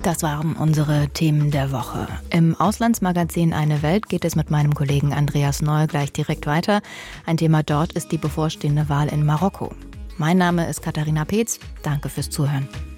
Das waren unsere Themen der Woche. Im Auslandsmagazin Eine Welt geht es mit meinem Kollegen Andreas Noll gleich direkt weiter. Ein Thema dort ist die bevorstehende Wahl in Marokko. Mein Name ist Katharina Peetz. Danke fürs Zuhören.